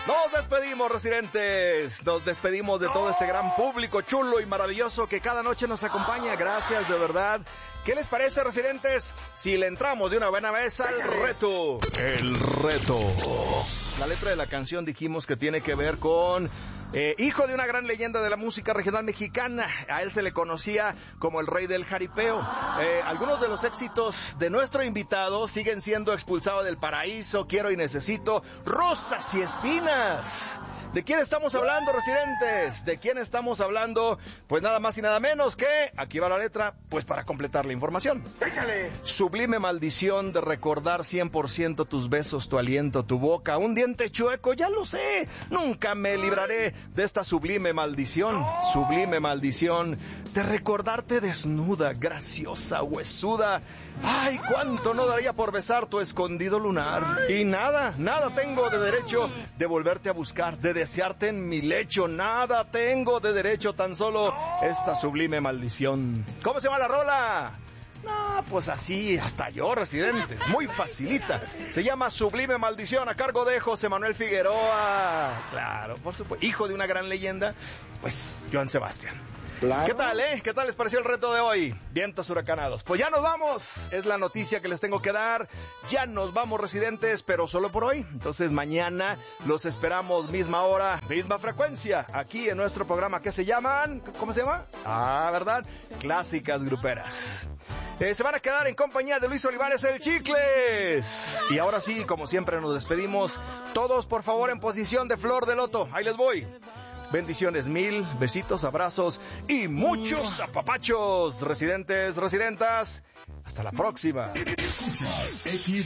Nos despedimos, residentes. Nos despedimos de todo este gran público chulo y maravilloso que cada noche nos acompaña. Gracias, de verdad. ¿Qué les parece, residentes, si le entramos de una buena vez al reto? El reto. La letra de la canción dijimos que tiene que ver con hijo de una gran leyenda de la música regional mexicana. A él se le conocía como el rey del jaripeo. Algunos de los éxitos de nuestro invitado siguen siendo Expulsado del Paraíso, Quiero y Necesito, Rosas y Espinas. ¿De quién estamos hablando, residentes? ¿De quién estamos hablando? Pues nada más y nada menos que, aquí va la letra, pues para completar la información. ¡Échale! Sublime maldición de recordar 100% tus besos, tu aliento, tu boca, un diente chueco, ya lo sé. Nunca me libraré de esta sublime maldición. Sublime maldición de recordarte desnuda, graciosa, huesuda. Ay, cuánto no daría por besar tu escondido lunar. Y nada tengo de derecho de volverte a buscar, de desearte en mi lecho. Nada tengo de derecho, tan solo esta sublime maldición. ¿Cómo se llama la rola? No, pues así, hasta yo, residentes, muy facilita. Se llama Sublime Maldición, a cargo de José Manuel Figueroa. Claro, por supuesto, hijo de una gran leyenda, pues Joan Sebastián. Claro. ¿Qué tal, ¿Qué tal les pareció el reto de hoy? Vientos huracanados. Pues ya nos vamos. Es la noticia que les tengo que dar. Ya nos vamos, residentes, pero solo por hoy. Entonces mañana los esperamos, misma hora, misma frecuencia, aquí en nuestro programa que se llaman... ¿Cómo se llama? ¿Verdad? Clásicas Gruperas. Se van a quedar en compañía de Luis Olivares, el Chicles. Y ahora sí, como siempre, nos despedimos. Todos, por favor, en posición de flor de loto. Ahí les voy. Bendiciones mil, besitos, abrazos y muchos apapachos, residentes, residentas. Hasta la próxima. Escuchas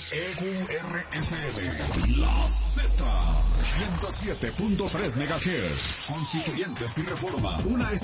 XEQRFM, La Z, 107.3 MHz, Constituyentes y Reforma, una